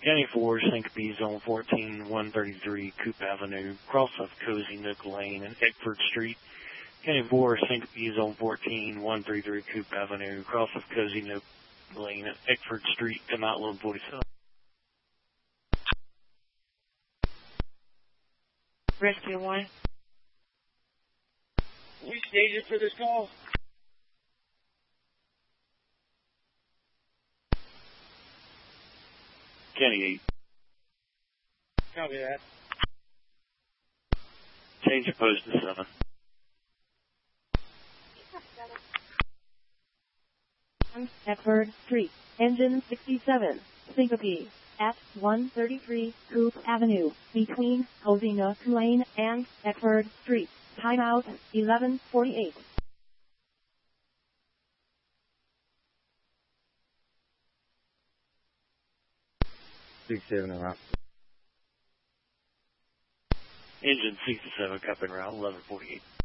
County 4, Syncope, Zone 14, 133, Coop Avenue, cross of Cozy Nook Lane and Eckford Street. County 4, Syncope, Zone 14, 133, Coop Avenue, cross of Cozy Nook Lane and Eckford Street, come out 1147. Rescue 1. You stated for this call? County 8. Copy that. Change your post to 7. Eckford Street, engine 67, Syncope, at 133 Coop Avenue, between Cozy Nook Lane and Eckford Street. Timeout 11:48. 67 around. Engine 67, copy route 1148.